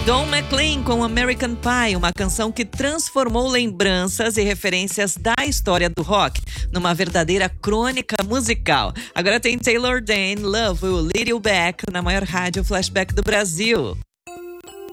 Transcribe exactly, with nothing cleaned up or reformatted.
Don McLean com American Pie, uma canção que transformou lembranças e referências da história do rock numa verdadeira crônica musical. Agora tem Taylor Dayne, Love Will Lead You Back, na maior rádio flashback do Brasil.